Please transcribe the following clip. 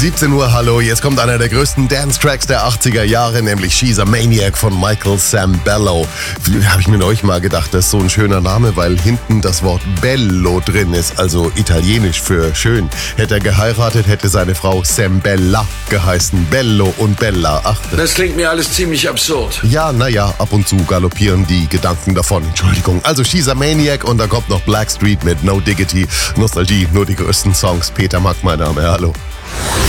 17 Uhr, hallo. Jetzt kommt einer der größten Dance-Tracks der 80er Jahre, nämlich She's a Maniac von Michael Sambello. Habe ich mir neulich mal gedacht, das ist so ein schöner Name, weil hinten das Wort Bello drin ist, also italienisch für schön. Hätte er geheiratet, hätte seine Frau Sambella geheißen. Bello und Bella. Ach, das klingt mir alles ziemlich absurd. Ja, naja, ab und zu galoppieren die Gedanken davon. Entschuldigung. Also She's a Maniac und da kommt noch Blackstreet mit No Diggity. Nostalgie, nur die größten Songs. Peter Mack, mein Name. Hallo.